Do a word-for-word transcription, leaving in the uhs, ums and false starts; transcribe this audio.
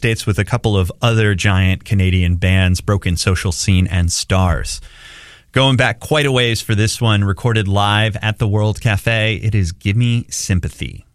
dates with a couple of other giant Canadian bands, Broken Social Scene and Stars. Going back quite a ways for this one, recorded live at the World Cafe, it is Gimme Sympathy.